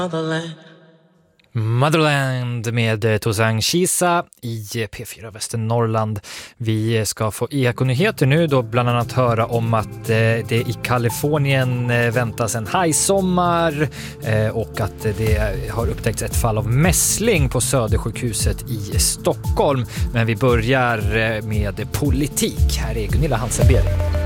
Motherland med Tozang Kisa i P4 Västernorrland. Vi ska få ekonyheter nu då, bland annat höra om att det i Kalifornien väntas en hajsommar och att det har upptäckts ett fall av mässling på Södersjukhuset i Stockholm. Men vi börjar med politik. Här är Gunilla Hansenberg.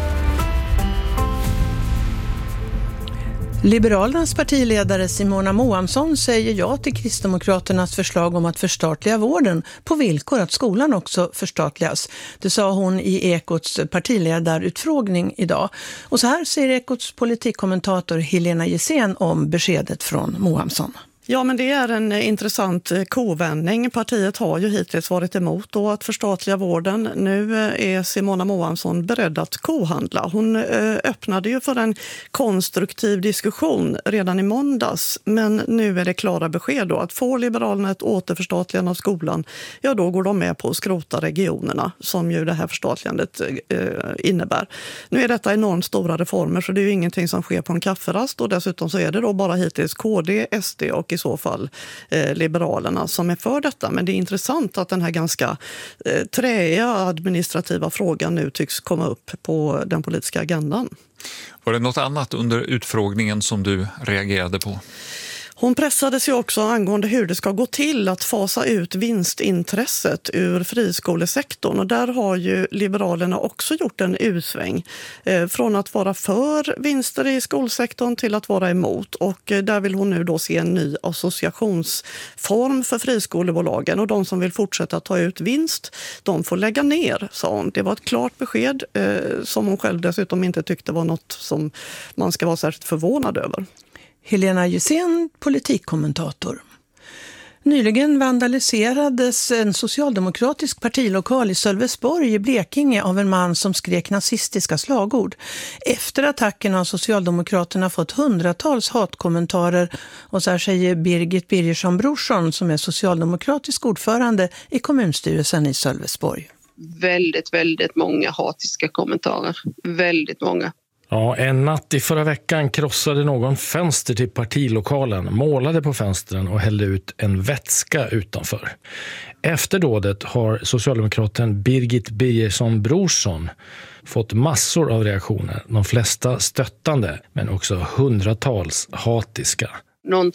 Liberalernas partiledare Simona Moamsson säger ja till Kristdemokraternas förslag om att förstatliga vården på villkor att skolan också förstatligas. Det sa hon i Ekots partiledarutfrågning idag. Och så här säger Ekots politikkommentator Helena Gissén om beskedet från Moamsson. Ja, men det är en intressant kovändning. Partiet har ju hittills varit emot då att förstatliga vården. Nu är Simona Moamsson beredd att kohandla. Hon öppnade ju för en konstruktiv diskussion redan i måndags. Men nu är det klara besked då att får Liberalerna ett återförstatligande av skolan, ja då går de med på att skrota regionerna som ju det här förstatligandet innebär. Nu är detta enormt stora reformer så det är ju ingenting som sker på en kafferast och dessutom så är det då bara hittills KD, SD och i så fall Liberalerna som är för detta. Men det är intressant att den här ganska träiga administrativa frågan nu tycks komma upp på den politiska agendan. Var det något annat under utfrågningen som du reagerade på? Hon pressades ju också angående hur det ska gå till att fasa ut vinstintresset ur friskolesektorn. Och där har ju Liberalerna också gjort en utsväng från att vara för vinster i skolsektorn till att vara emot. Och där vill hon nu då se en ny associationsform för friskolebolagen. Och de som vill fortsätta ta ut vinst, de får lägga ner, sa hon. Det var ett klart besked som hon själv dessutom inte tyckte var något som man ska vara särskilt förvånad över. Helena Gissén, politikkommentator. Nyligen vandaliserades en socialdemokratisk partilokal i Sölvesborg i Blekinge av en man som skrek nazistiska slagord. Efter attacken har Socialdemokraterna fått hundratals hatkommentarer och så här säger Birgit Birgersson Brorsson som är socialdemokratisk ordförande i kommunstyrelsen i Sölvesborg. Väldigt många hatiska kommentarer. Väldigt många. Ja, en natt i förra veckan krossade någon fönster till partilokalen, målade på fönstren och hällde ut en vätska utanför. Efter dådet har socialdemokraten Birgit Birgersson Brorsson fått massor av reaktioner, de flesta stöttande men också hundratals hatiska. Någon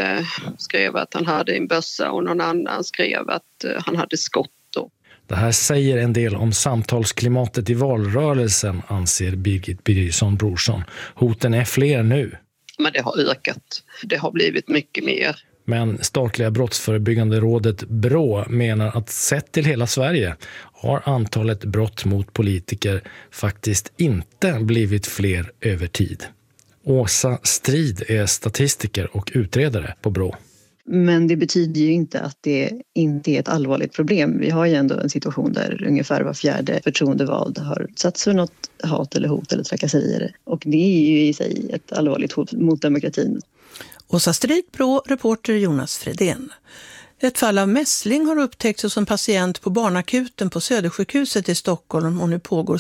skrev att han hade en bössa och någon annan skrev att han hade skott. Det här säger en del om samtalsklimatet i valrörelsen, anser Birgit Birgersson Brorsson. Hoten är fler nu. Men det har ökat. Det har blivit mycket mer. Men statliga brottsförebyggande rådet BRÅ menar att sett till hela Sverige har antalet brott mot politiker faktiskt inte blivit fler över tid. Åsa Strid är statistiker och utredare på BRÅ. Men det betyder ju inte att det inte är ett allvarligt problem. Vi har ju ändå en situation där ungefär var fjärde förtroendevald har satts för något hat eller hot eller trakasserier. Och det är ju i sig ett allvarligt hot mot demokratin. Åsa Strid, BRÅ, reporter Jonas Fredén. Ett fall av mässling har upptäckts hos en patient på barnakuten på Södersjukhuset i Stockholm och nu pågår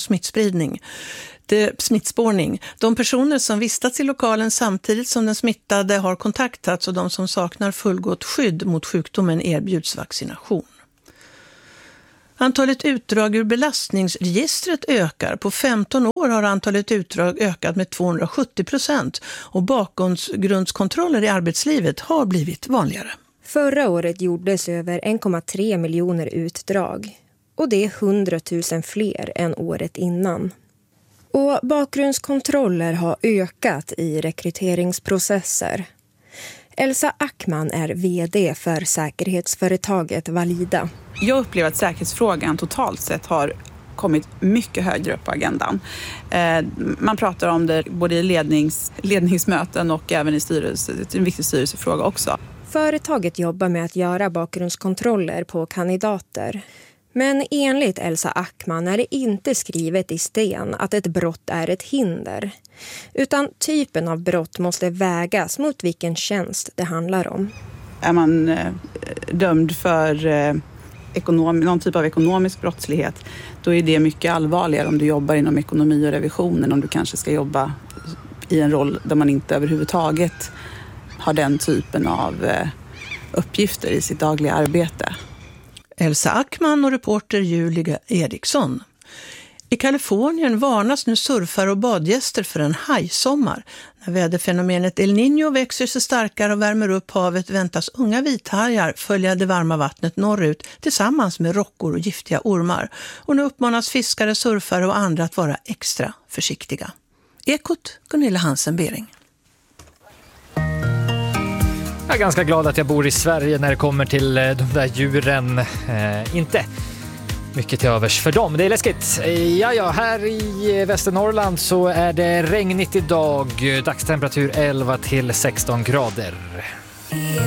smittspårning. De personer som vistats i lokalen samtidigt som den smittade har kontaktats och de som saknar fullgott skydd mot sjukdomen erbjuds vaccination. Antalet utdrag ur belastningsregistret ökar. På 15 år har antalet utdrag ökat med 270% och bakgrundskontroller i arbetslivet har blivit vanligare. Förra året gjordes över 1,3 miljoner utdrag och det är 100 000 fler än året innan. Och bakgrundskontroller har ökat i rekryteringsprocesser. Elsa Ackman är vd för säkerhetsföretaget Valida. Jag upplever att säkerhetsfrågan totalt sett har kommit mycket högre upp på agendan. Man pratar om det både i ledningsmöten och även i styrelse. Det är en viktig styrelsefråga också. Företaget jobbar med att göra bakgrundskontroller på kandidater. Men enligt Elsa Ackman är det inte skrivet i sten att ett brott är ett hinder. Utan typen av brott måste vägas mot vilken tjänst det handlar om. Är man dömd för någon typ av ekonomisk brottslighet, då är det mycket allvarligare om du jobbar inom ekonomi och revisionen, om du kanske ska jobba i en roll där man inte överhuvudtaget har den typen av uppgifter i sitt dagliga arbete. Elsa Ackman och reporter Julia Eriksson. I Kalifornien varnas nu surfare och badgäster för en hajsommar. När väderfenomenet El Niño växer sig starkare och värmer upp havet väntas unga vithajar följa det varma vattnet norrut tillsammans med rockor och giftiga ormar. Och nu uppmanas fiskare, surfare och andra att vara extra försiktiga. Ekot, Gunilla Hansen-Bering. Jag är ganska glad att jag bor i Sverige när det kommer till de där djuren. Inte mycket till övers för dem. Det är läskigt. Ja, här i Västernorrland så är det regnigt idag. Dagstemperatur 11 till 16 grader.